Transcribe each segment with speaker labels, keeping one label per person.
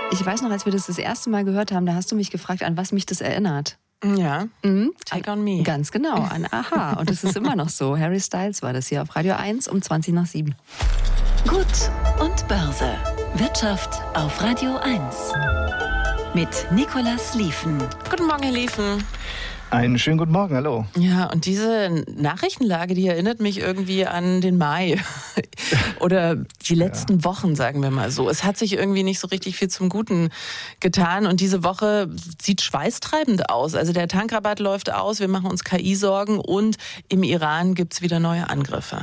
Speaker 1: Ich weiß noch, als wir das erste Mal gehört haben, da hast du mich gefragt, an was mich das erinnert.
Speaker 2: Ja, Take on Me.
Speaker 1: Ganz genau, an Aha. Und es ist immer noch so. Harry Styles war das hier auf Radio 1 um 7:20.
Speaker 3: Gut und Börse. Wirtschaft auf Radio 1. Mit Nicolas Lieven.
Speaker 2: Guten Morgen, Herr Lieven.
Speaker 4: Einen schönen guten Morgen, hallo.
Speaker 2: Ja, und diese Nachrichtenlage, die erinnert mich irgendwie an den Mai oder die letzten Wochen, sagen wir mal so. Es hat sich irgendwie nicht so richtig viel zum Guten getan und diese Woche sieht schweißtreibend aus. Also der Tankrabatt läuft aus, wir machen uns KI-Sorgen und im Iran gibt's wieder neue Angriffe.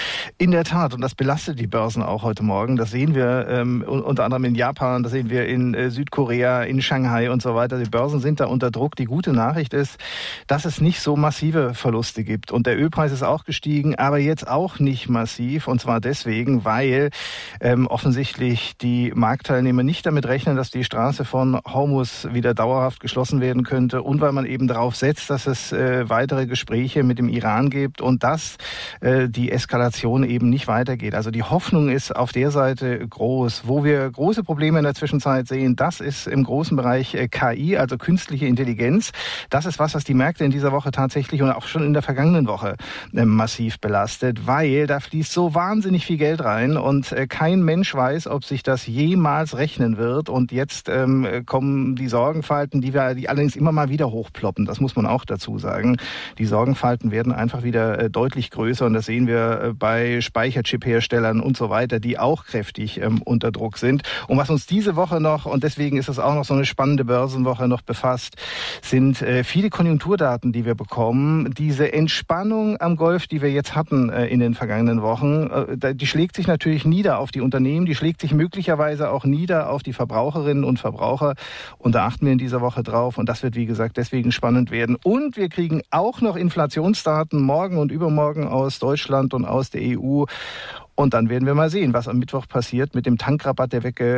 Speaker 4: In der Tat, und das belastet die Börsen auch heute Morgen. Das sehen wir unter anderem in Japan, das sehen wir in Südkorea, in Shanghai und so weiter. Die Börsen sind da unter Druck. Die gute Nachricht ist, dass es nicht so massive Verluste gibt. Und der Ölpreis ist auch gestiegen, aber jetzt auch nicht massiv. Und zwar deswegen, weil offensichtlich die Marktteilnehmer nicht damit rechnen, dass die Straße von Hormuz wieder dauerhaft geschlossen werden könnte. Und weil man eben darauf setzt, dass es weitere Gespräche mit dem Iran gibt und dass die Eskalation eben nicht weitergeht. Also die Hoffnung ist auf der Seite groß. Wo wir große Probleme in der Zwischenzeit sehen, das ist im großen Bereich KI, also künstliche Intelligenz. Das ist was die Märkte in dieser Woche tatsächlich und auch schon in der vergangenen Woche massiv belastet, weil da fließt so wahnsinnig viel Geld rein und kein Mensch weiß, ob sich das jemals rechnen wird. Und jetzt kommen die Sorgenfalten, die allerdings immer mal wieder hochploppen. Das muss man auch dazu sagen. Die Sorgenfalten werden einfach wieder deutlich größer und das sehen wir bei Speicherchip-Herstellern und so weiter, die auch kräftig unter Druck sind. Und was uns diese Woche noch, und deswegen ist es auch noch so eine spannende Börsenwoche noch befasst, sind viele Konjunkturdaten, die wir bekommen. Diese Entspannung am Golf, die wir jetzt hatten in den vergangenen Wochen, die schlägt sich natürlich nieder auf die Unternehmen, die schlägt sich möglicherweise auch nieder auf die Verbraucherinnen und Verbraucher. Und da achten wir in dieser Woche drauf. Und das wird, wie gesagt, deswegen spannend werden. Und wir kriegen auch noch Inflationsdaten morgen und übermorgen aus Deutschland und aus der EU. Und dann werden wir mal sehen, was am Mittwoch passiert mit dem Tankrabatt,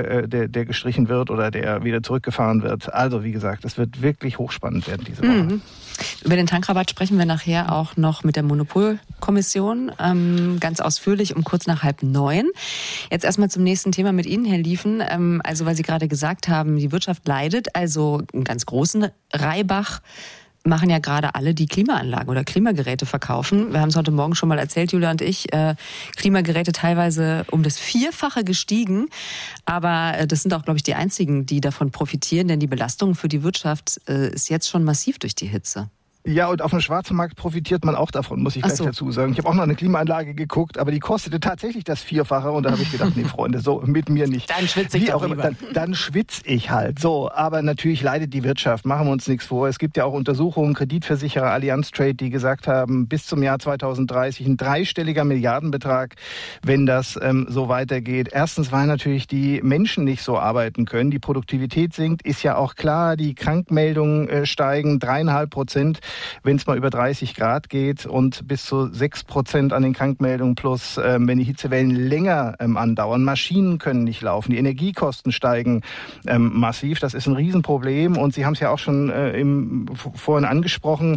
Speaker 4: der gestrichen wird oder der wieder zurückgefahren wird. Also wie gesagt, es wird wirklich hochspannend werden diese Woche.
Speaker 1: Über den Tankrabatt sprechen wir nachher auch noch mit der Monopolkommission ganz ausführlich um kurz nach 8:30. Jetzt erstmal zum nächsten Thema mit Ihnen, Herr Lieven. Also weil Sie gerade gesagt haben, die Wirtschaft leidet, also einen ganz großen Reibach machen ja gerade alle, die Klimaanlagen oder Klimageräte verkaufen. Wir haben es heute Morgen schon mal erzählt, Julia und ich, Klimageräte teilweise um das 4-fache gestiegen. Aber das sind auch, glaube ich, die einzigen, die davon profitieren, denn die Belastung für die Wirtschaft ist jetzt schon massiv durch die Hitze.
Speaker 4: Ja, und auf dem schwarzen Markt profitiert man auch davon, muss ich gleich dazu sagen. Ich habe auch noch eine Klimaanlage geguckt, aber die kostete tatsächlich das 4-fache und da habe ich gedacht, nee Freunde, so mit mir nicht.
Speaker 2: Dann schwitze ich auch lieber.
Speaker 4: Dann schwitze ich halt. So, aber natürlich leidet die Wirtschaft, machen wir uns nichts vor. Es gibt ja auch Untersuchungen, Kreditversicherer Allianz Trade, die gesagt haben, bis zum Jahr 2030 ein 3-stelliger Milliardenbetrag, wenn das so weitergeht. Erstens, weil natürlich die Menschen nicht so arbeiten können, die Produktivität sinkt, ist ja auch klar, die Krankmeldungen steigen 3,5%. Wenn es mal über 30 Grad geht und bis zu 6% an den Krankmeldungen plus, wenn die Hitzewellen länger andauern. Maschinen können nicht laufen, die Energiekosten steigen massiv. Das ist ein Riesenproblem und Sie haben es ja auch schon vorhin angesprochen.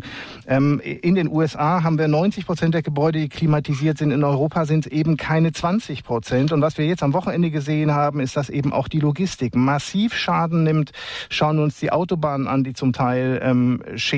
Speaker 4: In den USA haben wir 90% der Gebäude, die klimatisiert sind. In Europa sind es eben keine 20%. Und was wir jetzt am Wochenende gesehen haben, ist, dass eben auch die Logistik massiv Schaden nimmt. Schauen wir uns die Autobahnen an, die zum Teil